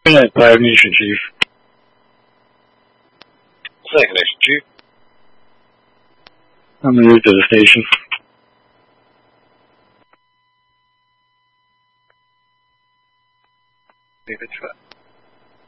Ignition, Chief. Ignition, Chief. I'm en route to the station. David Schwab.